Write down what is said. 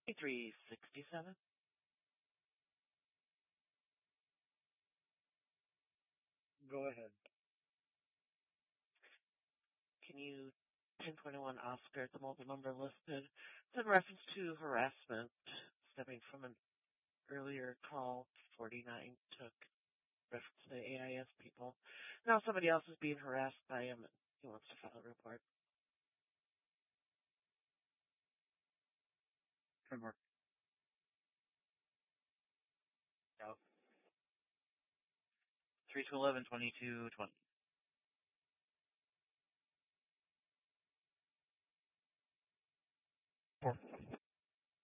367. Go ahead. Can you pinpoint on Oscar the mobile number listed? It's in reference to harassment stemming from an earlier call 49 took reference to the AIS people. Now somebody else is being harassed by him and he wants to file a report. Confirm. Out. 3 to 11, 22, 20.